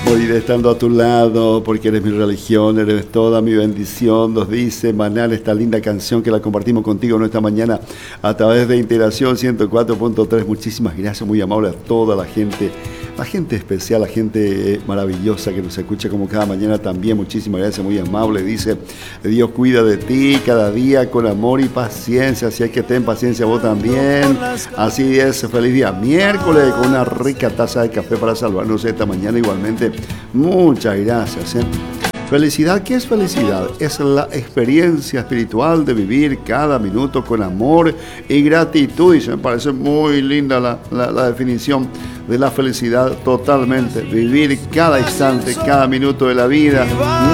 moriré estando a tu lado, porque eres mi religión, eres toda mi bendición, nos dice Manal, esta linda canción que la compartimos contigo en esta mañana a través de Integración 104.3. Muchísimas gracias, muy amable a toda la gente especial, la gente maravillosa que nos escucha como cada mañana también. Muchísimas gracias, muy amable. Dice, Dios cuida de ti cada día con amor y paciencia, así es que ten paciencia vos también. Así es, feliz día miércoles con una rica taza de café para salvarnos esta mañana igualmente. Muchas gracias. Felicidad, ¿qué es felicidad? Es la experiencia espiritual de vivir cada minuto con amor y gratitud. Y me parece muy linda la definición de la felicidad totalmente. Vivir cada instante, cada minuto de la vida.